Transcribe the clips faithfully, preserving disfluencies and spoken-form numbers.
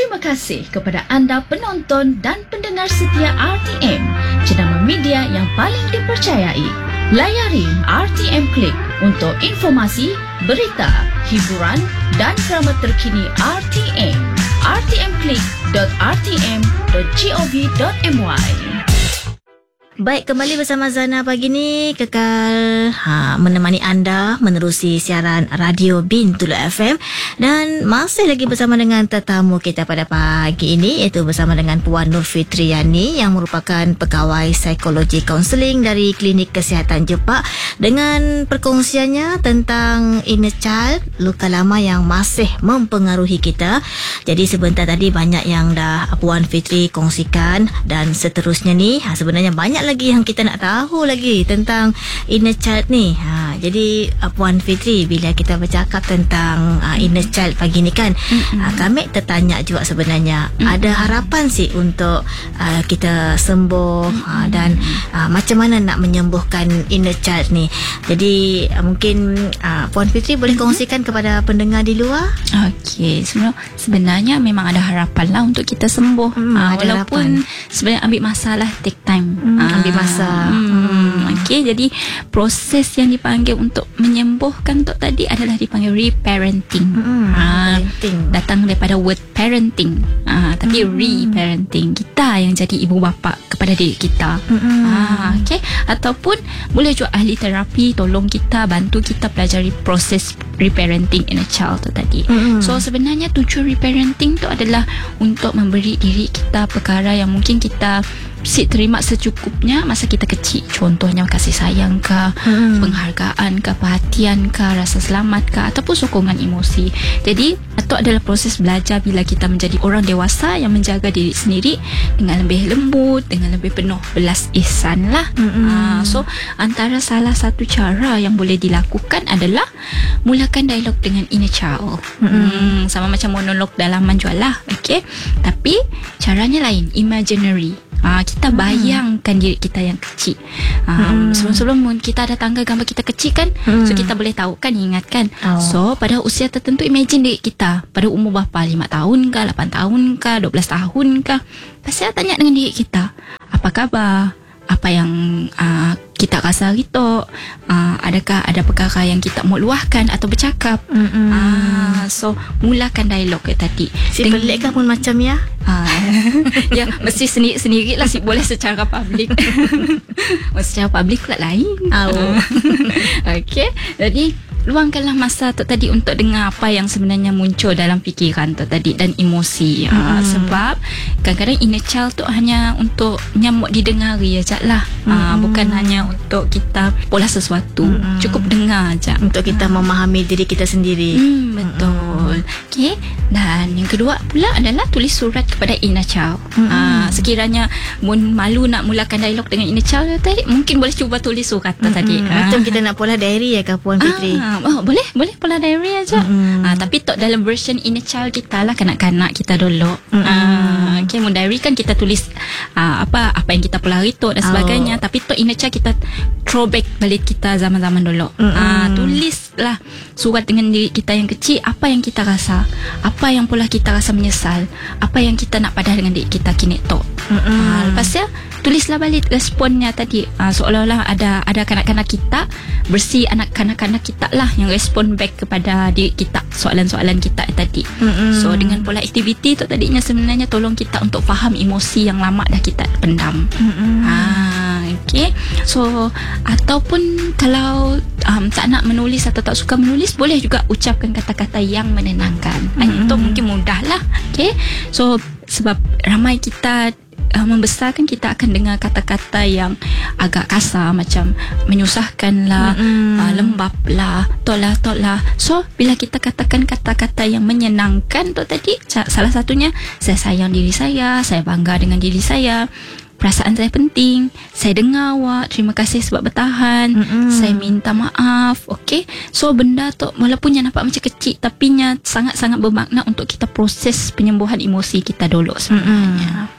Terima kasih kepada anda penonton dan pendengar setia R T M, jenama media yang paling dipercayai. Layari R T M Click untuk informasi, berita, hiburan dan drama terkini R T M. r t m click dot r t m dot gov dot m y. Baik, kembali bersama Zana pagi ni, kekal ha, menemani anda menerusi siaran Radio Bintulu F M, dan masih lagi bersama dengan tetamu kita pada pagi ini, iaitu bersama dengan Puan Nur Fitriani yang merupakan pegawai psikologi kaunseling dari Klinik Kesihatan Jepak, dengan perkongsiannya tentang inner child, luka lama yang masih mempengaruhi kita. Jadi sebentar tadi banyak yang dah Puan Fitri kongsikan, dan seterusnya ni ha, sebenarnya banyak lagi yang kita nak tahu lagi tentang inner child ni. Ha, jadi Puan Fitri, bila kita bercakap tentang uh, inner child pagi ni kan, mm-hmm. uh, kami tertanya juga sebenarnya, mm-hmm. ada harapan sih untuk uh, kita sembuh, mm-hmm. uh, dan uh, macam mana nak menyembuhkan inner child ni. Jadi uh, mungkin uh, Puan Fitri boleh mm-hmm. kongsikan kepada pendengar di luar. Okey, sebenarnya, sebenarnya memang ada harapan lah untuk kita sembuh. Mm, uh, walaupun harapan. Sebenarnya ambil masa lah, take time. Mm, uh, ambil masa. Hmm, hmm. Okey, jadi proses yang dipanggil untuk menyembuhkan tu tadi adalah dipanggil reparenting. Hmm, ha, parenting. Datang daripada word parenting. Ha, tapi hmm. reparenting, kita yang jadi ibu bapa kepada diri kita. Hmm. Ha, okey, ataupun boleh juga ahli terapi tolong kita, bantu kita pelajari proses reparenting in a child tu tadi. Hmm. So sebenarnya tujuan reparenting tu adalah untuk memberi diri kita perkara yang mungkin kita si terima secukupnya masa kita kecil. Contohnya kasih sayang ke, hmm. penghargaan ke, perhatian ke, rasa selamat ke, ataupun sokongan emosi. Jadi itu adalah proses belajar bila kita menjadi orang dewasa yang menjaga diri sendiri dengan lebih lembut, dengan lebih penuh belas ihsan lah. hmm. uh, So antara salah satu cara yang boleh dilakukan adalah mulakan dialog dengan inner child. hmm. Hmm, sama macam monolog dalaman jual lah. Okay? Tapi caranya lain, imaginary. Ha, kita bayangkan hmm. diri kita yang kecil. ha, hmm. Sebelum-sebelum kita ada tangga gambar kita kecil kan, hmm. so kita boleh tahu kan, ingat kan. oh. So pada usia tertentu, imagine diri kita pada umur berapa, lima tahun ke, lapan tahun ke, dua belas tahun ke. Pasal tanya dengan diri kita, apa khabar, apa yang uh, kita rasa hari tu, uh, adakah ada perkara yang kita mau luahkan atau bercakap. mm-hmm. uh, So mulakan dialog ke tadi. Si Deng- pelik kan pun macam ya. uh, Ya, mesti sendiri-sendiri lah, si boleh secara public. Secara public pula lain. oh. Okay, jadi luangkanlah masa tu tadi untuk dengar apa yang sebenarnya muncul dalam fikiran tu tadi dan emosi. mm-hmm. uh, Sebab kadang-kadang inner child tu hanya untuk nyamuk didengari aja lah. mm-hmm. uh, Bukan hanya untuk kita pola sesuatu. mm-hmm. Cukup dengar aja untuk kita uh. memahami diri kita sendiri. mm, Betul. mm-hmm. Okay. Dan yang kedua pula adalah tulis surat kepada inner child. mm-hmm. uh, Sekiranya mun malu nak mulakan dialog dengan inner child tadi, mungkin boleh cuba tulis surat mm-hmm. tadi. Macam uh. kita nak pola diary ya kah Puan Fitri? uh. Oh, boleh, boleh pola diary aja. Mm-hmm. Ah, tapi tok dalam version inner child kita lah, kanak-kanak kita dulu. Mm-hmm. Ah, okay, mun diary kan kita tulis ah, apa apa yang kita pola hari tu dan sebagainya. Oh. Tapi tok inner child kita throwback balik kita zaman-zaman dulu. Mm-hmm. Ah, tulislah surat dengan diri kita yang kecil, apa yang kita rasa, apa yang pula kita rasa menyesal, apa yang kita nak padah dengan diri kita kini tok. Mm-hmm. Ah, lepas ya tulislah balik responnya tadi. Ah, seolah-olah ada ada kanak-kanak kita bersih, anak kanak-kanak kita lah yang respon back kepada diri kita, soalan-soalan kita tadi. mm-hmm. So dengan pola aktiviti tu tadinya sebenarnya tolong kita untuk faham emosi yang lama dah kita pendam. mm-hmm. ha, Okay. So ataupun kalau um, tak nak menulis atau tak suka menulis, boleh juga ucapkan kata-kata yang menenangkan. mm-hmm. Itu mungkin mudah lah. Okay. So sebab ramai kita Uh, membesarkan, kita akan dengar kata-kata yang agak kasar, macam menyusahkan lah, mm-hmm. uh, lembab lah, tolak tolak. So bila kita katakan kata-kata yang menyenangkan tu tadi, salah satunya saya sayang diri saya, saya bangga dengan diri saya, perasaan saya penting, saya dengar awak, terima kasih sebab bertahan, mm-hmm. saya minta maaf. Okay. So benda tu walaupun yang nampak macam kecil, tapi nya sangat-sangat bermakna untuk kita proses penyembuhan emosi kita dulu sebenarnya. mm-hmm.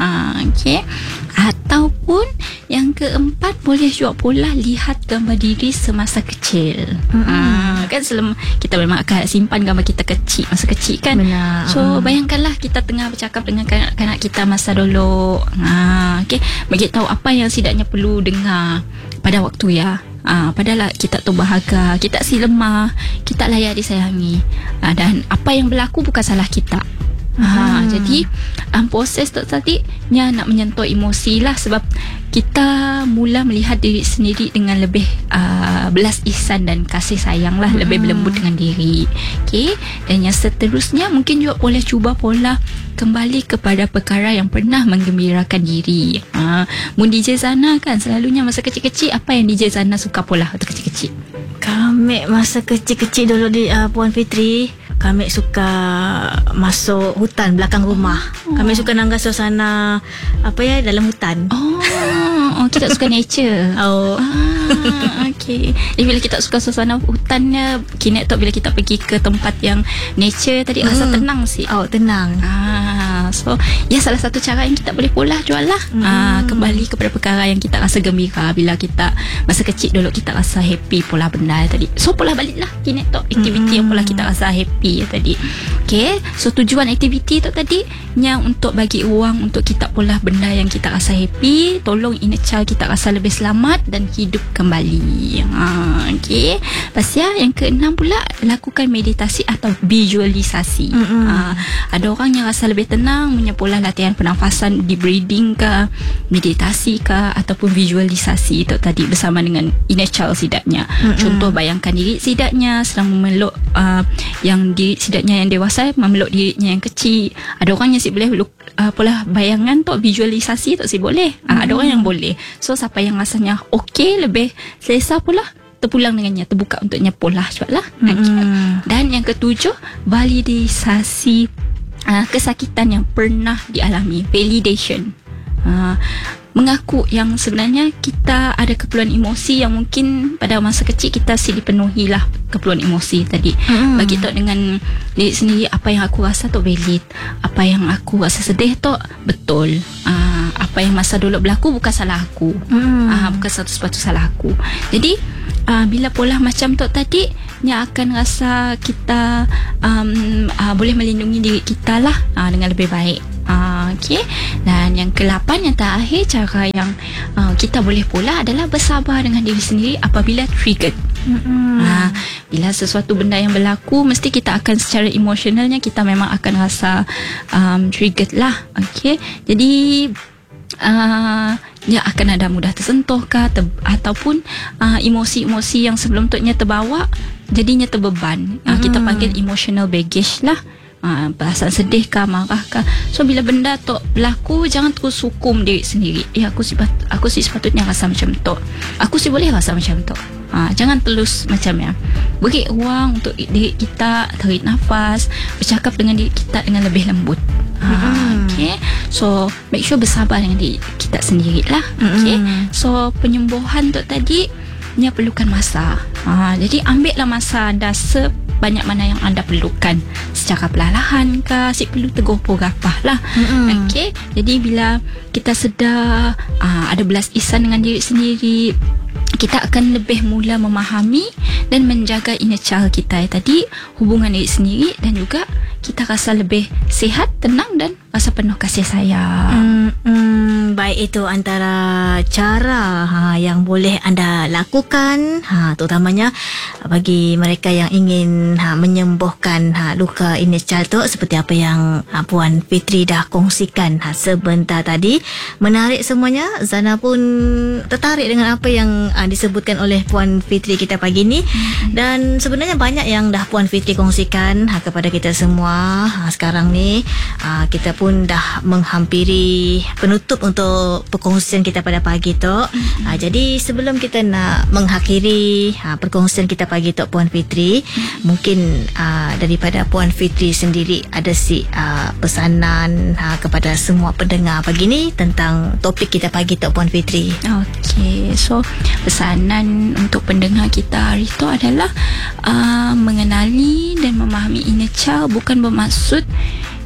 Ha, okay. Ataupun yang keempat, boleh juga pula lihat gambar diri semasa kecil. Mm-hmm. Ha, kan selama kita memang akan simpan gambar kita kecil, masa kecil kan. Benar. So bayangkanlah kita tengah bercakap dengan kanak-kanak kita masa dulu. Ha, okay. Bagi tahu apa yang setidaknya perlu dengar pada waktu ya. Ah, padahal kita tu bahagia, kita si lemah, kita layak disayangi. Ah, dan apa yang berlaku bukan salah kita. Ha, jadi um, proses tu tadi nya nak menyentuh emosi lah, sebab kita mula melihat diri sendiri dengan lebih uh, belas ihsan dan kasih sayang lah, hmm. lebih berlembut dengan diri. Okay. Dan yang seterusnya mungkin juga boleh cuba pola kembali kepada perkara yang pernah menggembirakan diri. Ha, mun D J Zana kan selalunya masa kecil-kecil, apa yang D J Zana suka pola waktu kecil-kecil? Kami masa kecil-kecil dulu di uh, Puan Fitri, kami suka masuk hutan belakang rumah. Oh. Kami suka nangga suasana apa ya dalam hutan. Oh, oh kita suka nature. Oh. Ah, okay. Jadi bila kita suka suasana hutannya, kini tu bila kita pergi ke tempat yang nature tadi, rasa hmm. tenang sih. Oh, tenang. Ah, so ya salah satu cara yang kita boleh pula jual lah. Hmm. Ah, kembali kepada perkara yang kita rasa gembira bila kita masa kecil dulu, kita rasa happy pula benda tadi. So pula baliklah kini tu aktiviti hmm. yang pula kita rasa happy tadi. Okay. So tujuan aktiviti tu tadi nya untuk bagi ruang untuk kita pula benda yang kita rasa happy, tolong inner child kita rasa lebih selamat dan hidup kembali. Ha, okay. Lepas ya, yang keenam pula, lakukan meditasi atau visualisasi. Mm-hmm. Ha, ada orang yang rasa lebih tenang, punya pola latihan pernafasan, deep breathing ke, meditasi ke, ataupun visualisasi itu tadi bersama dengan inner child setidaknya. Mm-hmm. Contoh, bayangkan diri setidaknya sedang memeluk uh, yang diri setidaknya yang dewasa memeluk dirinya yang kecil. Ada orang yang si boleh uh, pola bayangan tu, visualisasi tu si boleh. Mm-hmm. Uh, ada orang yang boleh. So siapa yang rasanya okey, lebih selesa pula, terpulang dengannya, terbuka untuknya pola juga lah. Mm-hmm. Okay. Dan yang ketujuh, validisasi uh, kesakitan yang pernah dialami, validation. Uh, mengaku yang sebenarnya kita ada keperluan emosi yang mungkin pada masa kecil kita si dipenuhi lah keperluan emosi tadi. Mm-hmm. Bagi tahu dengan diri sendiri, apa yang aku rasa tu valid, apa yang aku rasa sedih tu betul, uh, apa yang masa dulu berlaku bukan salah aku. Mm. uh, bukan satu sepatu salah aku. Jadi uh, bila pola macam tu tadi, nya akan rasa kita um, uh, boleh melindungi diri kita lah uh, dengan lebih baik. Uh, okay. Dan yang kelapan, yang terakhir, cara yang uh, kita boleh pula adalah bersabar dengan diri sendiri apabila triggered. Mm-hmm. uh, Bila sesuatu benda yang berlaku, mesti kita akan secara emosionalnya kita memang akan rasa um, triggered lah. Okay. Jadi uh, dia akan ada mudah tersentuh kah, ter, ataupun uh, emosi-emosi yang sebelum tu nya terbawa jadinya terbeban. uh, mm-hmm. Kita panggil emotional baggage lah. Ha, perasaan sedih kah, marah kah. So bila benda tu berlaku, jangan terus hukum diri sendiri. Eh aku si aku si sepatutnya rasa macam tu, aku si boleh rasa macam tu. Ha, jangan terus macam ya. Beri ruang untuk diri kita, tarik nafas, bercakap dengan diri kita dengan lebih lembut. Ha, mm-hmm. Okay. So make sure bersabar dengan diri kita sendirilah. Okay. Mm-hmm. So penyembuhan tu tadi nya perlukan masa. Ha, jadi ambillah masa anda sebanyak mana yang anda perlukan, secara perlahan ke, si perlu tegur purapah lah. Mm-hmm. Okay. Jadi bila kita sedar uh, ada belas ihsan dengan diri sendiri, kita akan lebih mula memahami dan menjaga inner child kita ya, tadi, hubungan diri sendiri, dan juga kita rasa lebih sihat, tenang dan rasa penuh kasih sayang. Hmm, hmm, baik, itu antara cara ha, yang boleh anda lakukan, ha, terutamanya bagi mereka yang ingin ha, menyembuhkan ha, luka inner child tu, seperti apa yang ha, Puan Fitri dah kongsikan ha, sebentar tadi. Menarik semuanya. Zana pun tertarik dengan apa yang ha, disebutkan oleh Puan Fitri kita pagi ni. Hmm. Dan sebenarnya banyak yang dah Puan Fitri kongsikan ha, kepada kita semua. Ha, sekarang ni ha, kita pun dah menghampiri penutup untuk perkongsian kita pada pagi tu. Mm-hmm. Ha, jadi sebelum kita nak mengakhiri ha, perkongsian kita pagi tu, Puan Fitri, mm-hmm. mungkin ha, daripada Puan Fitri sendiri ada si ha, pesanan ha, kepada semua pendengar pagi ni tentang topik kita pagi tu, Puan Fitri. Okey, so pesanan untuk pendengar kita hari tu adalah uh, mengenali dan memahami inner child bukan bermaksud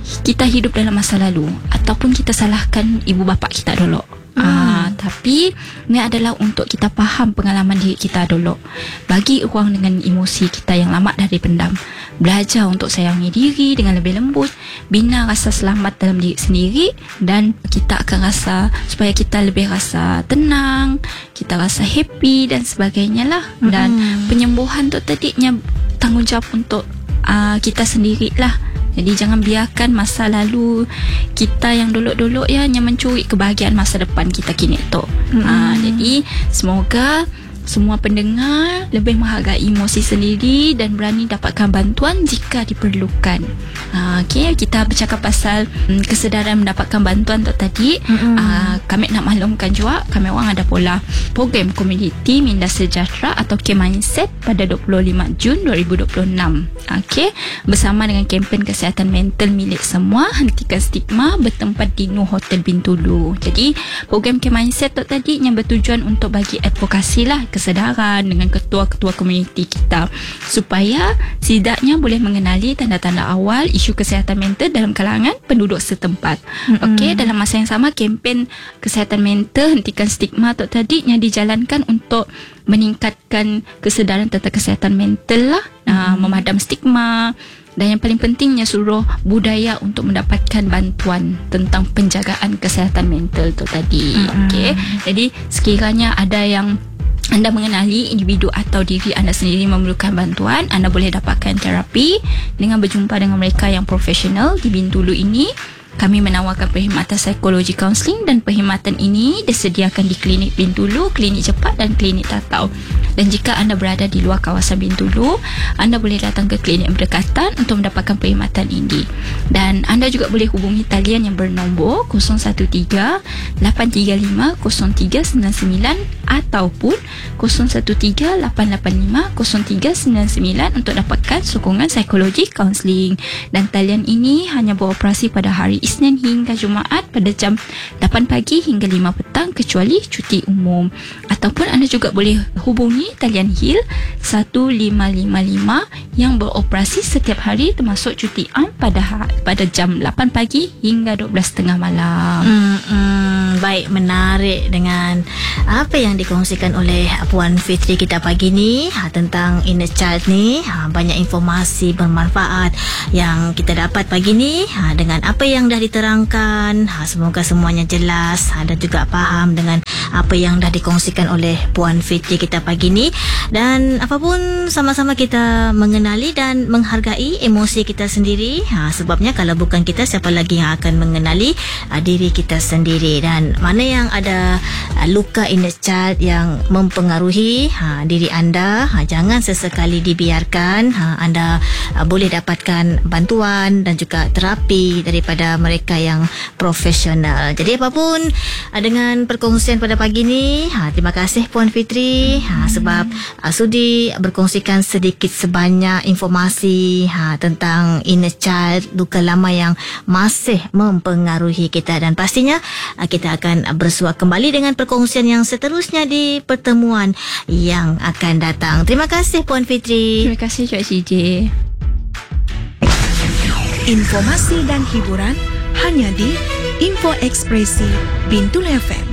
kita hidup dalam masa lalu ataupun kita salahkan ibu bapa kita dulu. Hmm. Uh, tapi ini adalah untuk kita faham pengalaman diri kita dulu, bagi ruang dengan emosi kita yang lama dari pendam, belajar untuk sayangi diri dengan lebih lembut, bina rasa selamat dalam diri sendiri, dan kita akan rasa supaya kita lebih rasa tenang, kita rasa happy dan sebagainya lah. Dan hmm. penyembuhan tu tadinya tanggungjawab untuk uh, kita sendirilah. Jadi jangan biarkan masa lalu kita yang dulu-dulu ya hanya mencuri kebahagiaan masa depan kita kini tu. Hmm. Ha, jadi semoga semua pendengar lebih menghargai emosi sendiri dan berani dapatkan bantuan jika diperlukan. Ha, okay, kita bercakap pasal hmm, kesedaran mendapatkan bantuan tu tadi. Mm-hmm. Ha, kami nak maklumkan juga, kami orang ada pula program komuniti Minda Sejahtera atau K-Mindset pada dua puluh lima Jun dua ribu dua puluh enam. Okay, bersama dengan kempen kesihatan mental milik semua, hentikan stigma, bertempat di Nur Hotel Bintulu. Jadi program K-Mindset tu tadi yang bertujuan untuk bagi advokasi lah, kesedaran dengan ketua-ketua komuniti kita supaya setidaknya boleh mengenali tanda-tanda awal isu kesihatan mental dalam kalangan penduduk setempat. Mm-hmm. Okey, dalam masa yang sama kempen kesihatan mental hentikan stigma tu tadi yang dijalankan untuk meningkatkan kesedaran tentang kesihatan mental lah, mm-hmm. uh, memadam stigma. Dan yang paling pentingnya suruh budaya untuk mendapatkan bantuan tentang penjagaan kesihatan mental tu tadi. Mm-hmm. Okey, jadi sekiranya ada yang anda mengenali individu atau diri anda sendiri memerlukan bantuan, anda boleh dapatkan terapi dengan berjumpa dengan mereka yang profesional di Bintulu ini. Kami menawarkan perkhidmatan psikologi kaunseling dan perkhidmatan ini disediakan di klinik Bintulu, klinik cepat dan klinik Tatau. Dan jika anda berada di luar kawasan Bintulu, anda boleh datang ke klinik berdekatan untuk mendapatkan perkhidmatan ini. Dan anda juga boleh hubungi talian yang bernombor kosong satu tiga lapan tiga lima kosong tiga sembilan sembilan ataupun kosong satu tiga lapan lapan lima kosong tiga sembilan sembilan untuk dapatkan sokongan psikologi kaunseling. Dan talian ini hanya beroperasi pada hari Isnin hingga Jumaat pada jam lapan pagi hingga lima petang kecuali cuti umum. Ataupun anda juga boleh hubungi talian Hill satu lima lima lima yang beroperasi setiap hari termasuk cuti am pada ha- pada jam lapan pagi hingga dua belas tiga puluh malam. Hmm, hmm, baik, menarik dengan apa yang dikongsikan oleh Puan Fitri kita pagi ni ha, tentang inner child ni. Ha, banyak informasi bermanfaat yang kita dapat pagi ni ha, dengan apa yang dah diterangkan. Ha, semoga semuanya jelas ha, dan juga faham dengan apa yang dah dikongsikan oleh Puan Fitri kita pagi ni. Dan apapun sama-sama kita mengenali dan menghargai emosi kita sendiri. Ha, sebabnya kalau bukan kita, siapa lagi yang akan mengenali ha, diri kita sendiri. Dan mana yang ada ha, luka inner child yang mempengaruhi ha, diri anda, ha, jangan sesekali dibiarkan. Ha, anda ha, boleh dapatkan bantuan dan juga terapi daripada mereka yang profesional. Jadi apapun ha, dengan perkongsian pada pagi ni, ha, terima kasih Puan Fitri ha, sebab ha, sudi berkongsikan sedikit sebanyak informasi ha, tentang inner child, luka lama yang masih mempengaruhi kita. Dan pastinya ha, kita akan bersua kembali dengan perkongsian yang seterusnya di pertemuan yang akan datang. Terima kasih Puan Fitri. Terima kasih Cik C J. Informasi dan hiburan hanya di Info Ekspresi Bintulu F M.